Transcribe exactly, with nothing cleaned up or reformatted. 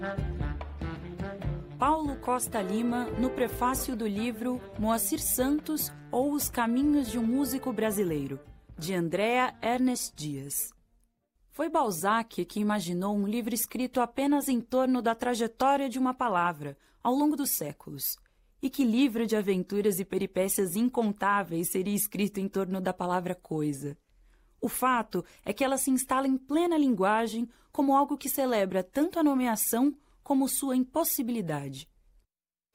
Paulo Costa Lima, no prefácio do livro Moacir Santos ou Os Caminhos de um Músico Brasileiro, de Andrea Ernest Dias. Foi Balzac que imaginou um livro escrito apenas em torno da trajetória de uma palavra, ao longo dos séculos. E que livro de aventuras e peripécias incontáveis seria escrito em torno da palavra coisa? O fato é que ela se instala em plena linguagem como algo que celebra tanto a nomeação como sua impossibilidade.